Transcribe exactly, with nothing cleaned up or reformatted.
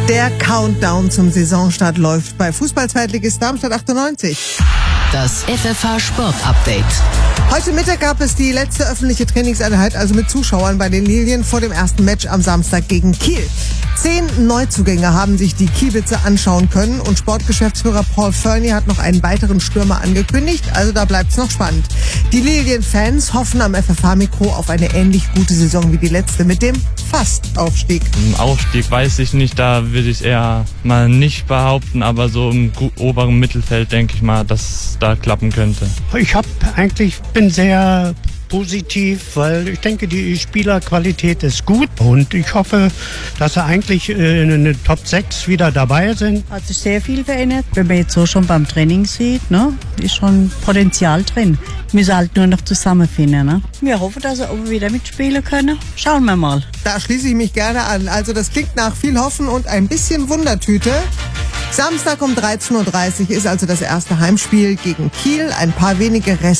Der Countdown zum Saisonstart läuft bei Fußball-Zweitligist Darmstadt achtundneunzig. Das F F H Sport Update. Heute Mittag gab es die letzte öffentliche Trainingseinheit, also mit Zuschauern bei den Lilien vor dem ersten Match am Samstag gegen Kiel. Zehn Neuzugänge haben sich die Kiebitzer anschauen können und Sportgeschäftsführer Paul Fernie hat noch einen weiteren Stürmer angekündigt, also da bleibt's noch spannend. Die Lilien-Fans hoffen am F F H-Mikro auf eine ähnlich gute Saison wie die letzte mit dem Fast-Aufstieg. Im Aufstieg weiß ich nicht, da würde ich eher mal nicht behaupten, aber so im oberen Mittelfeld denke ich mal, dass da klappen könnte. Ich habe eigentlich bin sehr positiv, weil ich denke, die Spielerqualität ist gut und ich hoffe, dass sie eigentlich in den Top sechs wieder dabei sind. Hat sich sehr viel verändert. Wenn man jetzt so schon beim Training sieht, ne, ist schon Potenzial drin. Wir müssen halt nur noch zusammenfinden. Ne? Wir hoffen, dass sie auch wieder mitspielen können. Schauen wir mal. Da schließe ich mich gerne an. Also das klingt nach viel Hoffen und ein bisschen Wundertüte. Samstag um dreizehn Uhr dreißig ist also das erste Heimspiel gegen Kiel. Ein paar wenige Rest